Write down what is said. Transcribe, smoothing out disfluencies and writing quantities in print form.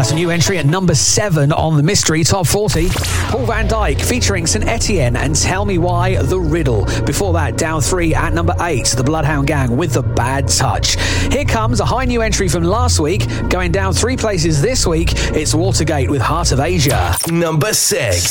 That's a new entry at number 7 on the Mystery Top 40. Paul van Dyk featuring St. Etienne and Tell Me Why, The Riddle. Before that, down 3 at number 8, The Bloodhound Gang with The Bad Touch. Here comes a high new entry from last week. Going down 3 places this week, it's Watergate with Heart of Asia. Number 6.